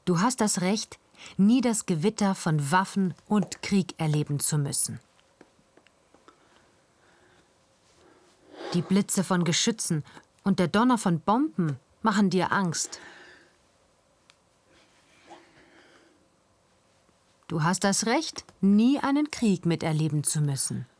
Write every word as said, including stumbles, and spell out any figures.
Du hast das Recht, nie das Gewitter von Waffen und Krieg erleben zu müssen. Die Blitze von Geschützen und der Donner von Bomben machen dir Angst. Du hast das Recht, nie einen Krieg miterleben zu müssen.